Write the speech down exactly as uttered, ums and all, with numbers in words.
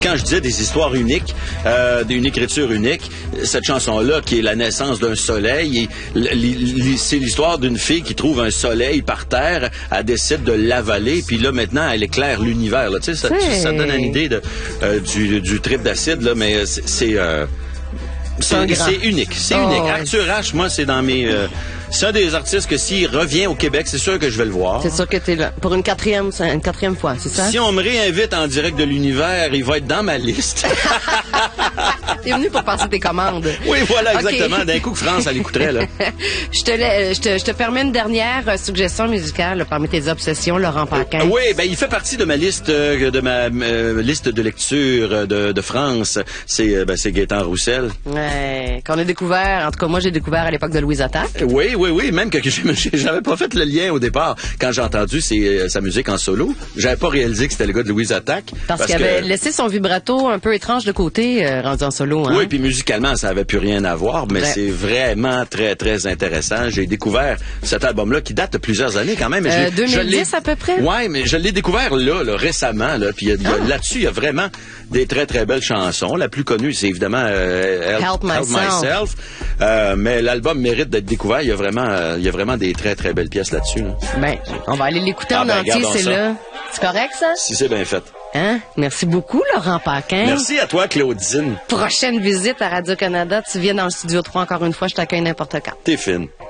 Quand je disais des histoires uniques, euh, d'une écriture unique, cette chanson-là, qui est la naissance d'un soleil, et c'est l'histoire d'une fille qui trouve un soleil par terre, elle décide de l'avaler, puis là, maintenant, elle éclaire l'univers. Là. Tu sais, ça, hey. ça donne une idée de, euh, du, du trip d'acide, là, mais c'est... c'est euh, C'est unique, c'est oh, unique. Ouais. Arthur H, moi, c'est dans mes... Euh, c'est un des artistes que s'il revient au Québec, c'est sûr que je vais le voir. C'est sûr que t'es là. Pour une quatrième, une quatrième fois, c'est ça? Si on me réinvite en direct de l'univers, il va être dans ma liste. T'es venu pour passer tes commandes. Oui, voilà, exactement. Okay. D'un coup que France, elle écouterait, là. je, te je, te, je te permets une dernière euh, suggestion musicale là, parmi tes obsessions, Laurent Paquin. Euh, oui, ben il fait partie de ma liste, euh, de ma euh, liste de lecture de, de France. C'est euh, ben, c'est Gaétan Roussel. Ouais, qu'on a découvert, en tout cas moi j'ai découvert à l'époque de Louise Attaque. Oui, oui, oui, même que j'avais pas fait le lien au départ. Quand j'ai entendu ses, euh, sa musique en solo, j'avais pas réalisé que c'était le gars de Louise Attaque. Parce, parce qu'il que... avait laissé son vibrato un peu étrange de côté, euh, rendu en solo. Hein? Oui, puis musicalement, ça avait plus rien à voir, mais ouais. c'est vraiment très, très intéressant. J'ai découvert cet album-là qui date de plusieurs années quand même. Euh, deux mille dix à peu près? Oui, mais je l'ai découvert là, là récemment. Là, puis ah. là-dessus, il y a vraiment des très, très belles chansons. La plus connue, c'est évidemment euh, Help, Help Myself. Help Myself. Euh, mais l'album mérite d'être découvert. Il y a vraiment, euh, il y a vraiment des très, très belles pièces là-dessus. Là. Ben, on va aller l'écouter ah, en ben, entier, c'est là. C'est correct, ça? Si c'est bien fait. Hein? Merci beaucoup, Laurent Paquin. Merci à toi, Claudine. Prochaine visite à Radio-Canada. Tu viens dans le Studio trois encore une fois. Je t'accueille n'importe quand. T'es fine.